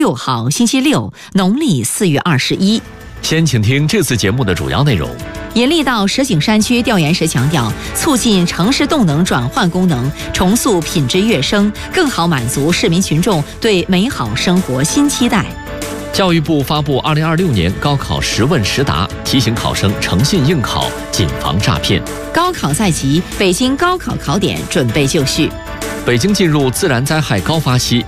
6号星期六，农历4月21。 先请听这次节目的主要内容。 严厉道石景山区调研时强调，促进城市动能转换功能，重塑品质跃升，更好满足市民群众对美好生活新期待。 教育部发布2026年高考实问实答，提醒考生诚信应考，谨防诈骗。 高考在即，北京高考考点准备就绪。 北京进入自然灾害高发期，